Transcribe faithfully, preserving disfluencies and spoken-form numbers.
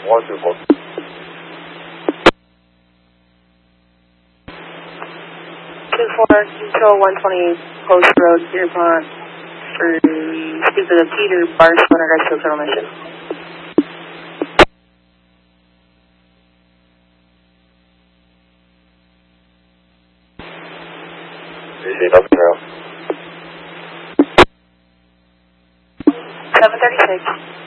one two four. two four, control one twenty Post Road, Pierpont, for speak to the Peter Barson in regards to a federal mission. Appreciate nothing else. seven thirty-six.